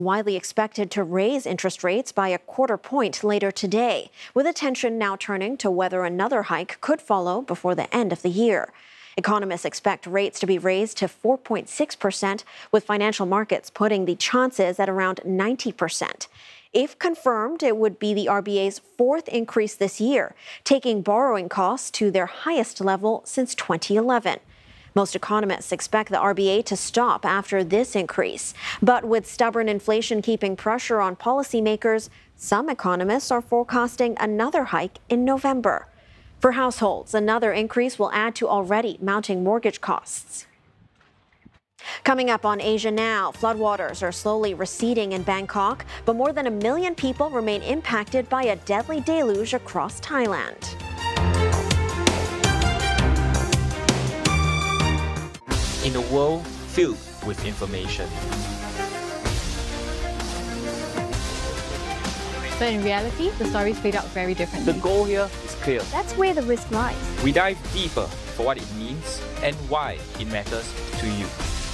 Widely expected to raise interest rates by a quarter point later today, with attention now turning to whether another hike could follow before the end of the year. Economists expect rates to be raised to 4.6%, with financial markets putting the chances at around 90%. If confirmed, it would be the RBA's fourth increase this year, taking borrowing costs to their highest level since 2011. Most economists expect the RBA to stop after this increase. But with stubborn inflation keeping pressure on policymakers, some economists are forecasting another hike in November. For households, another increase will add to already mounting mortgage costs. Coming up on Asia Now, floodwaters are slowly receding in Bangkok, but more than 1 million people remain impacted by a deadly deluge across Thailand. In a world filled with information. But in reality, the stories played out very differently. The goal here is clear. That's where the risk lies. We dive deeper for what it means and why it matters to you.